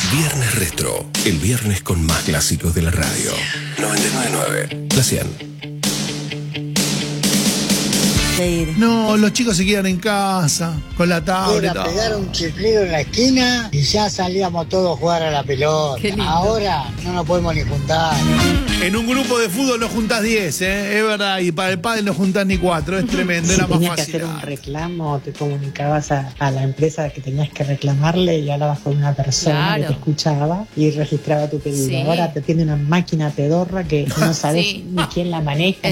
Viernes Retro, el viernes con más clásicos de la radio. 99.9, la 100. No, los chicos se quedan en casa con la tablet. Era pegar un chiflido en la esquina y ya salíamos todos a jugar a la pelota. Ahora no nos podemos ni juntar. En un grupo de fútbol no juntás 10, es verdad, y para el pádel no juntás ni 4, es tremendo, era más tenías fácil. que hacer un reclamo, te comunicabas a la empresa que tenías que reclamarle y hablabas con una persona que te escuchaba y registraba tu pedido. Ahora te tiene una máquina pedorra que no sabes ni quién la maneja.